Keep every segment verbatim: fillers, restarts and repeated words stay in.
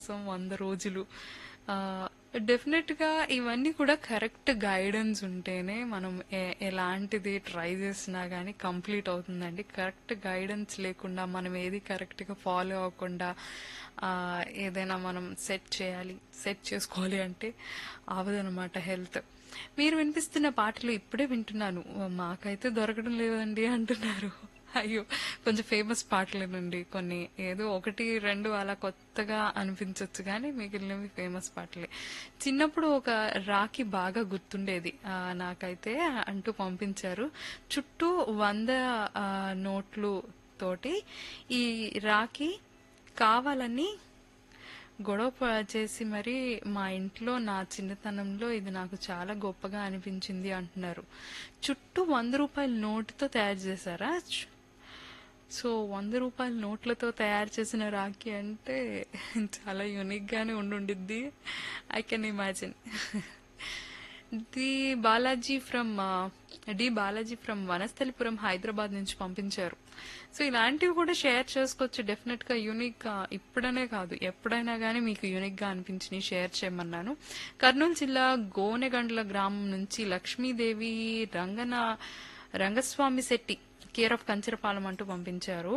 కోసం వంద రోజులు. ఆహ్, డెఫినెట్‌గా ఇవన్నీ కూడా కరెక్ట్ గైడెన్స్ ఉంటేనే మనం ఎ ఎలాంటిది ట్రై చేసినా గానీ కంప్లీట్ అవుతుందండి. కరెక్ట్ గైడెన్స్ లేకుండా మనం ఏది కరెక్ట్‌గా ఫాలో అవ్వకుండా ఆహ్, ఏదైనా మనం సెట్ చేయాలి, సెట్ చేసుకోవాలి అంటే అవ్వదనమాట హెల్త్. మీరు వినిపిస్తున్న పాటలు ఇప్పుడే వింటున్నాను. మాకైతే దొరకడం లేదండి అంటున్నారు. అయ్యో! కొంచెం ఫేమస్ పాటలేనండి కొన్ని. ఏదో ఒకటి, రెండు అలా కొత్తగా అనిపించొచ్చు గానీ మిగిలినవి ఫేమస్ పాటలే. చిన్నప్పుడు ఒక రాఖీ బాగా గుర్తుండేది. ఆహ్, నాకైతే అంటూ పంపించారు. చుట్టూ వంద ఆహ్, నోట్లు తోటి ఈ రాఖీ కావాలని గొడవ ప- చేసి మరి మా ఇంట్లో నా చిన్నతనంలో ఇది నాకు చాలా గొప్పగా అనిపించింది అంటున్నారు. చుట్టూ వంద రూపాయల నోటుతో తయారు చేశారా? చ్- సో వంద రూపాయల నోట్లతో తయారు చేసిన రాఖీ అంటే చాలా యూనిక్ గానే ఉండుండిద్ది. I can imagine. The Balaji from D Balaji from Vanasthalipuram Hyderabad నుంచి పంపించారు. సో ఇలాంటివి కూడా షేర్ చేసుకోవచ్చు. డెఫినెట్ గా యూనిక్ గా ఇప్పుడనే కాదు ఎప్పుడైనా గానీ మీకు యూనిక్ గా అనిపించినవి షేర్ చేయమన్నాను. కర్నూలు జిల్లా గోనెగండ్ల గ్రామం నుంచి లక్ష్మీదేవి రంగన రంగస్వామి శెట్టి కేర్ ఆఫ్ కంచరపాలెం అంటూ పంపించారు.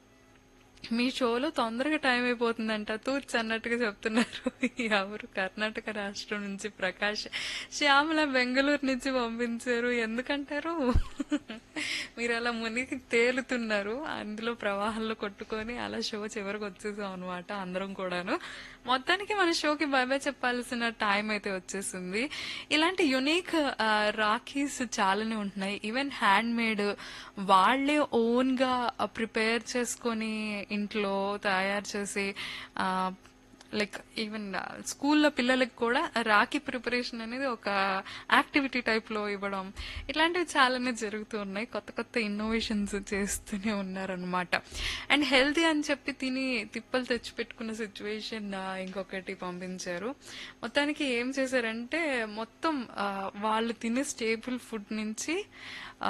మీ షోలో తొందరగా టైం అయిపోతుందంట తూర్చి అన్నట్టుగా చెప్తున్నారు. ఎవరు? కర్ణాటక రాష్ట్రం నుంచి ప్రకాష్ శ్యామల బెంగళూరు నుంచి పంపించారు. ఎందుకంటారు? మీరు అలా మునిగి తేలుతున్నారు, అందులో ప్రవాహంలో కొట్టుకొని అలా షో చివరికి వచ్చేసాం అనమాట అందరం కూడాను. మొత్తానికి మన షోకి బై బై చెప్పాల్సిన టైం అయితే వచ్చేసింది. ఇలాంటి యునిక్ రాఖీస్ చాలానే ఉంటున్నాయి. ఈవెన్ హ్యాండ్ మేడ్ వాళ్లే ఓన్ గా ప్రిపేర్ చేసుకొని ఇంట్లో తయారు చేసి లైక్ ఈవెన్ స్కూల్లో పిల్లలకి కూడా రాఖీ ప్రిపరేషన్ అనేది ఒక యాక్టివిటీ టైప్ లో ఇవ్వడం, ఇట్లాంటివి చాలానే జరుగుతూ ఉన్నాయి. కొత్త కొత్త ఇన్నోవేషన్స్ చేస్తూనే ఉన్నారనమాట. అండ్ హెల్తీ అని చెప్పి తిని తిప్పలు తెచ్చిపెట్టుకున్న సిచ్యువేషన్ ఇంకొకటి పంపించారు. మొత్తానికి ఏం చేశారంటే మొత్తం ఆ, వాళ్ళు తినే స్టేబుల్ ఫుడ్ నుంచి ఆ,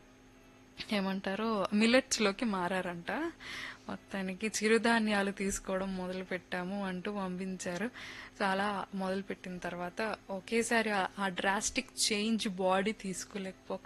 ఏమంటారు మిల్లెట్స్ లోకి మారారంట. మొత్తానికి చిరుధాన్యాలు తీసుకోవడం మొదలు పెట్టాము అంటూ పంపించారు. చాలా మొదలు పెట్టిన తర్వాత ఒకేసారి ఆ- ఆ drastic change body తీసుకోలేకపోక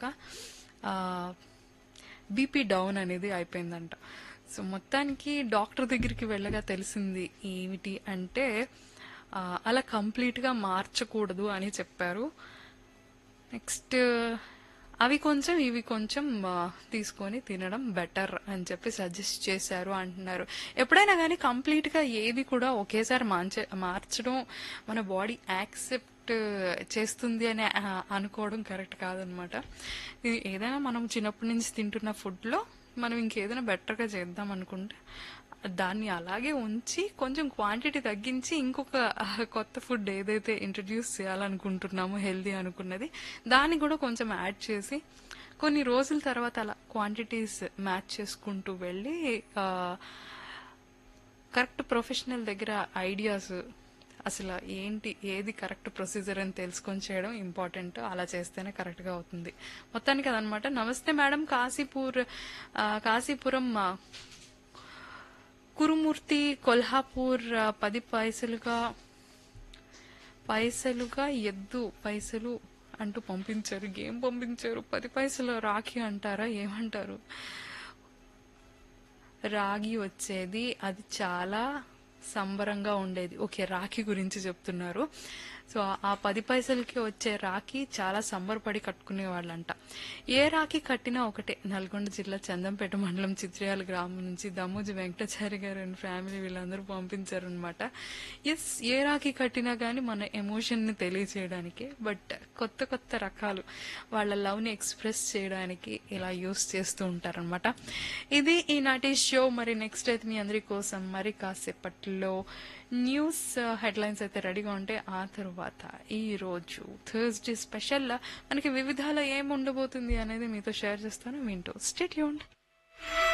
BP down అనేది అయిపోయిందంట. సో మొత్తానికి డాక్టర్ దగ్గరికి వెళ్ళగా తెలిసింది ఏమిటి అంటే ఆ, అలా కంప్లీట్ గా మార్చకూడదు అని చెప్పారు. నెక్స్ట్ అవి కొంచెం ఇవి కొంచెం ఆ, తీసుకొని తినడం బెటర్ అని చెప్పి సజెస్ట్ చేశారు అంటున్నారు. ఎప్పుడైనా కానీ కంప్లీట్ గా ఏది కూడా ఒకేసారి మార్చ మార్చడం మన బాడీ యాక్సెప్ట్ చేస్తుంది అని ఆ, అనుకోవడం కరెక్ట్ కాదనమాట. ఇది ఏదైనా మనం చిన్నప్పటి నుంచి తింటున్న ఫుడ్ లో మనం ఇంకేదైనా బెటర్ గా చేద్దాం అనుకుంటే దాన్ని అలాగే ఉంచి కొంచెం క్వాంటిటీ తగ్గించి ఇంకొక ఆ, కొత్త ఫుడ్ ఏదైతే ఇంట్రడ్యూస్ చేయాలనుకుంటున్నామో హెల్దీ అనుకున్నది దాన్ని కూడా కొంచెం యాడ్ చేసి కొన్ని రోజుల తర్వాత అలా క్వాంటిటీస్ మ్యాచ్ చేసుకుంటూ వెళ్ళి కరెక్ట్ ప్రొఫెషనల్ దగ్గర ఐడియాస్ అసలు ఏంటి ఏది కరెక్ట్ ప్రొసీజర్ అని తెలుసుకొని చేయడం ఇంపార్టెంట్. అలా చేస్తేనే కరెక్ట్ గా అవుతుంది. మొత్తానికి అదనమాట. నమస్తే మేడం. కాశీపూర్ ఆ, కాశీపురం ఆ, కురుమూర్తి కొల్హాపూర్ ఆ, పది పైసలుగా పైసలుగా ఎద్దు పైసలు అంటూ పంపించారు. ఏం పంపించారు? పది పైసలు రాఖీ అంటారా? ఏమంటారు? రాగి వచ్చేది, అది చాలా సంబరంగా ఉండేది. ఓకే, రాఖీ గురించి చెప్తున్నారు. సో ఆ పది పైసలకి వచ్చే రాఖీ చాలా సంబరపడి కట్టుకునే వాళ్ళంట. ఏ రాఖీ కట్టినా ఒకటే. నల్గొండ జిల్లా చందంపేట మండలం చిత్రియాల గ్రామం నుంచి దమ్మూజి వెంకటాచారి గారు అండ్ ఫ్యామిలీ వీళ్ళందరూ పంపించారు అనమాట. ఎస్, ఏ రాఖీ కట్టినా గానీ మన ఎమోషన్ ని తెలియజేయడానికి, బట్ కొత్త కొత్త రకాలు వాళ్ళ లవ్ ని ఎక్స్ప్రెస్ చేయడానికి ఇలా యూస్ చేస్తూ ఉంటారనమాట. ఇది ఈనాటి షో. మరి నెక్స్ట్ అయితే మీ అందరి కోసం మరి కాసేపట్లో న్యూస్ హెడ్లైన్స్ అయితే రెడీగా ఉంటే ఆ తరువాత ఈ రోజు థర్స్డే స్పెషల్ మనకి వివిధాల ఏం ఉండబోతుంది అనేది మీతో షేర్ చేస్తాను. వింటూ స్టే ట్యూన్డ్.